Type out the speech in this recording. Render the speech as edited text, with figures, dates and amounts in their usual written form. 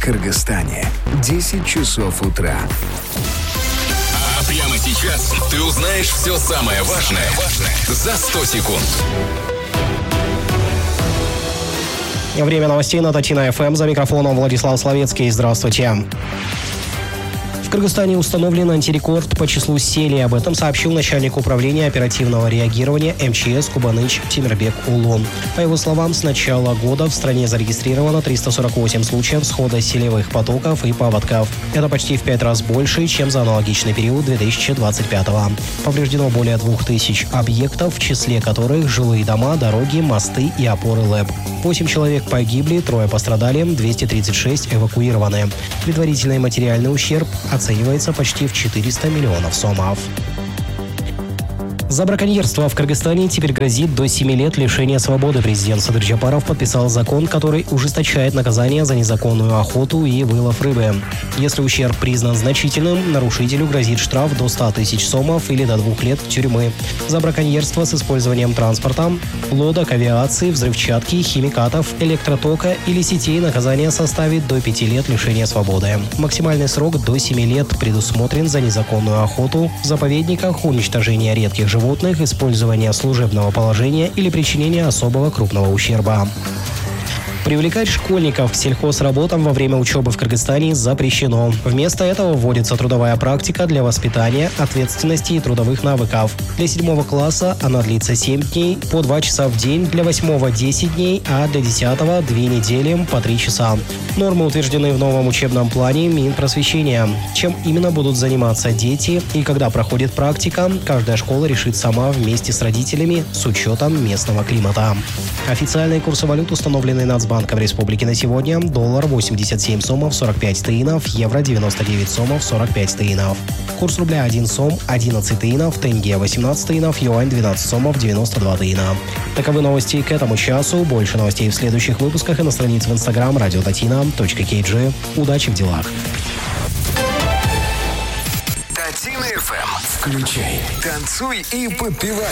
Кыргызстане. 10 часов утра. А прямо сейчас ты узнаешь все самое важное за 100 секунд. Время новостей на Татина ФМ. За микрофоном Владислав Словецкий. Здравствуйте. В Кыргызстане установлен антирекорд по числу селей. Об этом сообщил начальник управления оперативного реагирования МЧС Кубаныч Тимирбек Улун. По его словам, с начала года в стране зарегистрировано 348 случаев схода селевых потоков и паводков. Это почти в 5 раз больше, чем за аналогичный период 2025-го. Повреждено более 2000 объектов, в числе которых жилые дома, дороги, мосты и опоры ЛЭП. 8 человек погибли, 3 пострадали, 236 эвакуированы. Предварительный материальный ущерб оценивается почти в 400 миллионов сомов. За браконьерство в Кыргызстане теперь грозит до 7 лет лишения свободы. Президент Садыр Джапаров подписал закон, который ужесточает наказание за незаконную охоту и вылов рыбы. Если ущерб признан значительным, нарушителю грозит штраф до 100 тысяч сомов или до 2 лет тюрьмы. За браконьерство с использованием транспорта, лодок, авиации, взрывчатки, химикатов, электротока или сетей наказание составит до 5 лет лишения свободы. Максимальный срок до 7 лет предусмотрен за незаконную охоту в заповедниках, уничтожение редких животных, использование служебного положения или причинение особого крупного ущерба. Привлекать школьников к сельхозработам во время учебы в Кыргызстане запрещено. Вместо этого вводится трудовая практика для воспитания ответственности и трудовых навыков. Для 7 класса она длится 7 дней, по 2 часа в день, для 8 – 10 дней, а для 10 – 2 недели по 3 часа. Нормы утверждены в новом учебном плане Минпросвещения. Чем именно будут заниматься дети и когда проходит практика, каждая школа решит сама вместе с родителями с учетом местного климата. Официальные курсы валют, установленные Нацбанком Республики на сегодня: доллар 87 сомов 45 тыинов, евро 99 сомов 45 тыинов. Курс рубля 1 сом 11 тыинов, тенге 18 тыинов, юань 12 сомов 92 тыина. Таковы новости к этому часу. Больше новостей в следующих выпусках и на странице в Instagram radiotatina.kg. Удачи в делах. Татина ФМ. Включай, танцуй и подпевай.